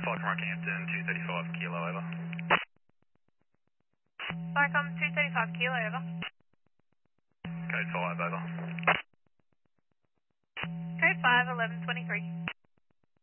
Falcon Rockhampton, 235 kilo over. Falcon 235 kilo over. Code 5 over. Code 5, 1123.